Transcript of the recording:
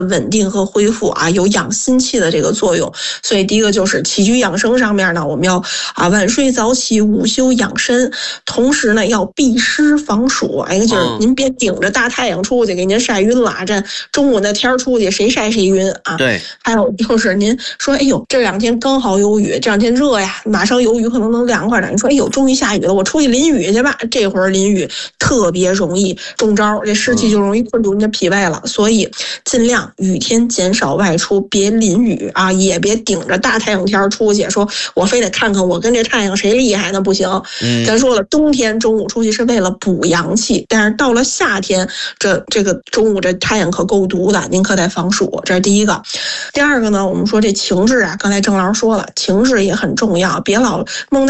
稳定和恢复啊，有养心气的这个作用。所以第一个就是起居养生上面呢，我们要晚睡早起，午休养身，同时呢要避湿防暑。就是您别顶着大太阳出去给您晒晕了，这中午那天出去谁晒谁晕啊。 对。 还有就是您说这2天刚好有雨，这2天热呀，马上有雨可能凉快了，你说终于下雨了，我出去淋雨去吧。这会儿淋雨特别容易中招，这湿气就容易困住您的脾胃了。所以尽量雨天减少外出，别淋雨啊，也别顶着大太阳天出去，说我非得看看我跟这太阳谁厉害呢？不行。咱说了，冬天中午出去是为了补阳气，但是到了夏天，这个中午这太阳可够毒的，您可得防暑。这是第一个。第二个呢，我们说这情志啊，刚才郑老师说了，情志也很重要，别老蒙